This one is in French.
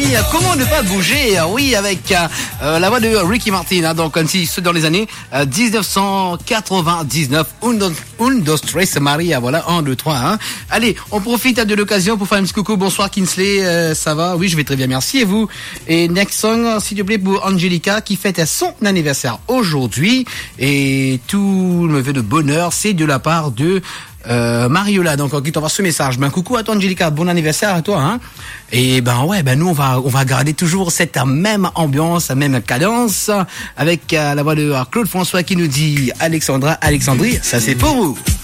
amis, comment ne pas bouger? Oui, avec la voix de Ricky Martin, hein, donc comme si c'est dans les années 1999. Un, dos, tres, Maria, voilà, 1, 2, 3. Hein. Allez, on profite de l'occasion pour faire un petit coucou. Bonsoir Kinsley, ça va? Oui, je vais très bien, merci. Et vous? Et next song, s'il te plaît, pour Angelica, qui fête son anniversaire aujourd'hui. Et tout le vœu de bonheur, c'est de la part de Mariola. Donc on t'envoie ce message. Ben coucou à toi Angelica, bon anniversaire à toi. Hein. Et ben ouais, ben nous on va garder toujours cette même ambiance, la même cadence avec la voix de Claude François qui nous dit Alexandrie, ça c'est pour vous.